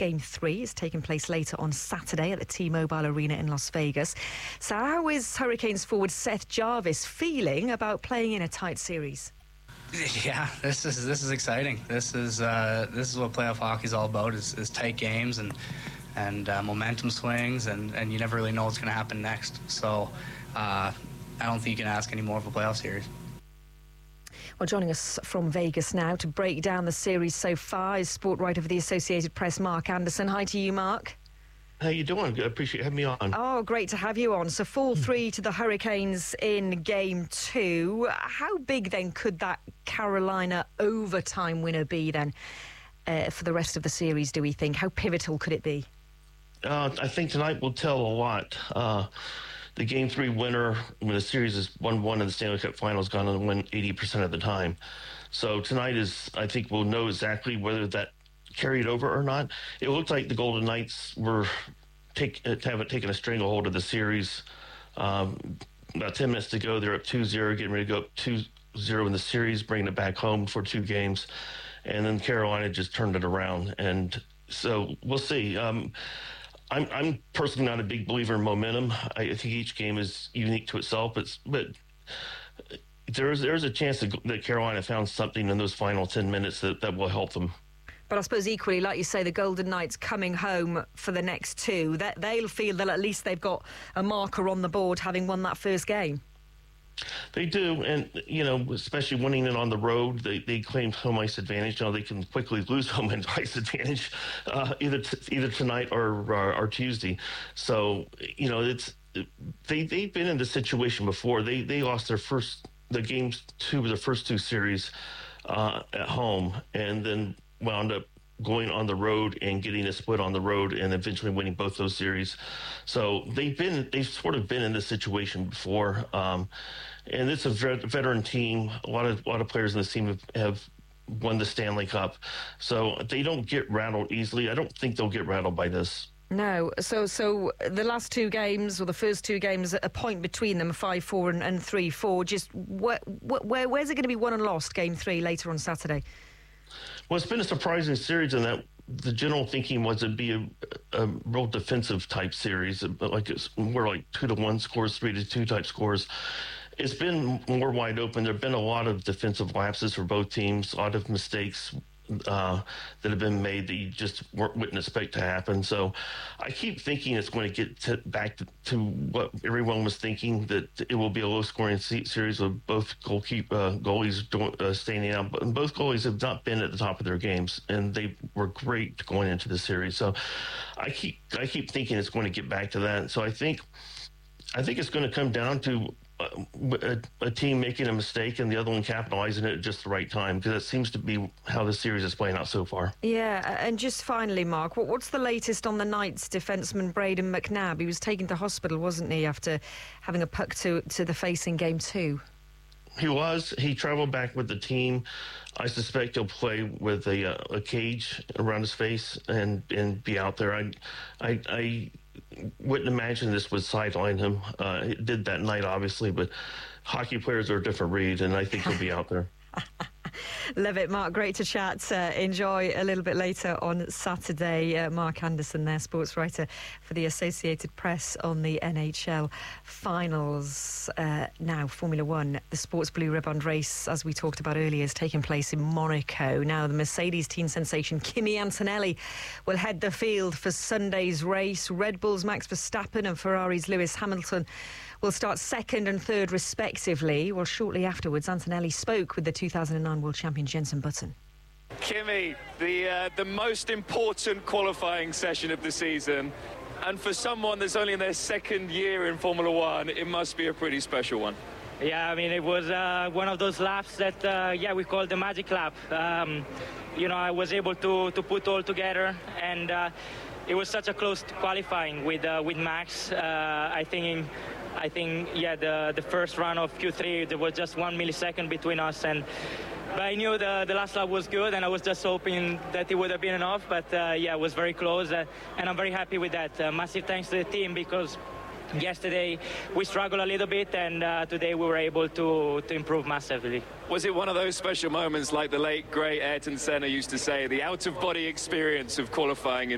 Game 3 is taking place later on Saturday at the T-Mobile Arena in Las Vegas. So how is Hurricanes forward Seth Jarvis feeling about playing in a tight series? Yeah, this is exciting. This is what playoff hockey is all about: is tight games and momentum swings, and you never really know what's going to happen next. So I don't think you can ask any more of a playoff series. Well, joining us from Vegas now to break down the series so far is sport writer for the Associated Press, Mark Anderson. Hi to you, Mark. How you doing? I appreciate having me on. Oh, great to have you on. So 4-3 to the Hurricanes in Game 2. How big then could that Carolina overtime winner be then for the rest of the series, do we think? How pivotal could it be? I think tonight will tell a lot. The Game 3 winner, when the series is 1-1 in the Stanley Cup Final, is going to win 80% of the time. So tonight I think we'll know exactly whether that carried over or not. It looked like the Golden Knights were haven't taken a stranglehold of the series. About 10 minutes to go, they're up 2-0, getting ready to go up 2-0 in the series, bringing it back home for 2 games. And then Carolina just turned it around. And so we'll see. I'm personally not a big believer in momentum. I think each game is unique to itself, but there's a chance that Carolina found something in those final 10 minutes that will help them. But I suppose equally, like you say, the Golden Knights coming home for the next 2, they'll feel that at least they've got a marker on the board having won that first game. They do, and, especially winning it on the road, they claim home ice advantage. Now they can quickly lose home ice advantage either tonight or Tuesday. So, they've been in this situation before. They lost the games 2 of the first 2 series at home, and then wound up going on the road and getting a split on the road and eventually winning both those series. So they've sort of been in this situation before. And it's a veteran team. A lot of players in this team have won the Stanley Cup. So they don't get rattled easily. I don't think they'll get rattled by this. No. So the last 2 games, or the first 2 games, a point between them, 5-4 and 3-4. Just where's it going to be won and lost, Game 3 later on Saturday? Well, it's been a surprising series in that the general thinking was it'd be a real defensive type series, like it's more like 2-1 scores, 3-2 type scores. It's been more wide open. There have been a lot of defensive lapses for both teams, a lot of mistakes that have been made that you just wouldn't expect to happen. So I keep thinking it's going to get back to what everyone was thinking, that it will be a low-scoring series with both goalies standing out. But both goalies have not been at the top of their games, and they were great going into the series. So I keep thinking it's going to get back to that. So I think it's going to come down to a team making a mistake and the other one capitalizing it at just the right time, because that seems to be how the series is playing out so far. Yeah, and just finally, Mark, what's the latest on the Knights defenseman Braden McNabb? He was taken to hospital, wasn't he, after having a puck to the face in Game 2? He was. He traveled back with the team. I suspect he'll play with a cage around his face and be out there. I wouldn't imagine this would sideline him. It did that night, obviously, but hockey players are a different breed, and I think he'll be out there. Love it, Mark. Great to chat. Enjoy a little bit later on Saturday. Mark Anderson there, sports writer for the Associated Press on the NHL finals. Now, Formula One, the Sports Blue Ribbon race, as we talked about earlier, is taking place in Monaco. Now, the Mercedes team sensation Kimi Antonelli will head the field for Sunday's race. Red Bull's Max Verstappen and Ferrari's Lewis Hamilton will start 2nd and 3rd respectively. Well, shortly afterwards, Antonelli spoke with the 2009 world champion Jenson Button. Kimi, the most important qualifying session of the season, and for someone that's only in their 2nd year in Formula One, it must be a pretty special one. Yeah, I mean, it was one of those laps that, we call the magic lap. I was able to put all together, and it was such a close qualifying with Max. I think the first run of Q3, there was just 1 millisecond between us, but I knew the last lap was good, and I was just hoping that it would have been enough. But it was very close, and I'm very happy with that. Massive thanks to the team, because yesterday we struggled a little bit, and today we were able to improve massively. Was it one of those special moments, like the late great Ayrton Senna used to say, the out-of-body experience of qualifying